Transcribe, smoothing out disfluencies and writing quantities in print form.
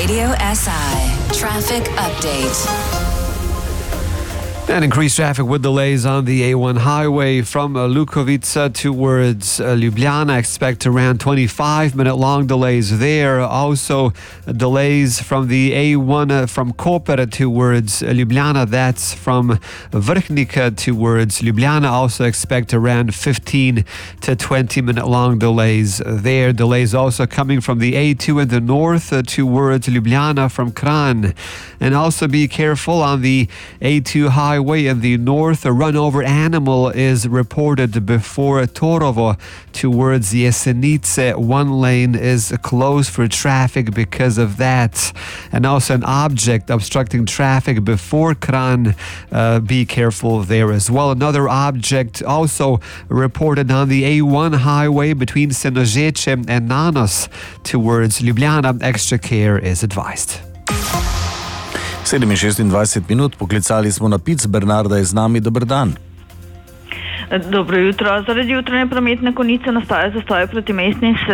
Radio SI Traffic Update. And increased traffic with delays on the A1 highway from Lukovica towards Ljubljana. Expect around 25-minute long delays there. Also delays from the A1 from Koper towards Ljubljana. That's from Vrhnika towards Ljubljana. Also expect around 15 to 20-minute long delays there. Delays also coming from the A2 in the north towards Ljubljana from Kranj. And also be careful on the A2 highway in the north. A run-over animal is reported before Torovo towards Jesenice. One lane is closed for traffic because of that. And also an object obstructing traffic before Kranj. Be careful there as well. Another object also reported on the A1 highway between Senožeče and Nanos towards Ljubljana. Extra care is advised. 7:26 minut, poklicali smo na Pic, Bernarda je z nami, dober dan. Dobro jutro, zaradi jutranje prometne konice nastaja zastoj proti mestni